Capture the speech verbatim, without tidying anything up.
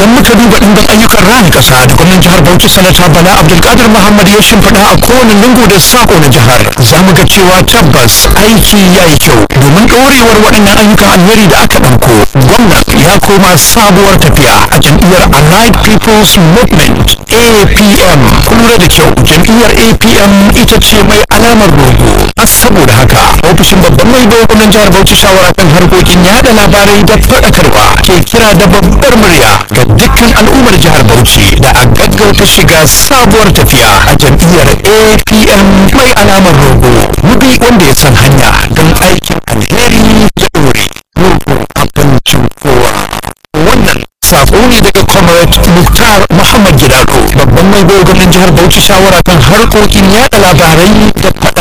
idan muka duba ɗimbin ayyukan raya ƙasa da gwamnan jihar Bauchi sanata Bala Abdulkadir Muhammad ya shimfiɗa a kowane lungu da sako na jihar, za mu ga cewa tabbas aiki ya yi kyau. Domin ɗorewar waɗannan ayyukan alheri da aka ɗauko, gwamnan ya koma sabuwar tafiya a jam'iyyar Allied People's Movement A P M. Kun lura da kyau, jam'iyyar A P M ita ce mai alamar rogo. Saboda haka ofishin babban mai bai gwamnan jihar Bauchi shawara kan harkokin yada labarai da faɗakarwa ke kira da babbar murya ga dukkan al'ummar jihar Bauchi da a gaggauta shiga sabuwar tafiya a jam'iyyar A P M mai alamar rogo. Mubi wanda ya san hanya don aikin alheri ya ɗore. Rogo abincin kowa. Wannan sako ne daga Comrade Muktar Muhammad Gidado, babban mai bai gwamnan jihar Bauchi shawara kan harkokin yada labarai da faɗakarwa.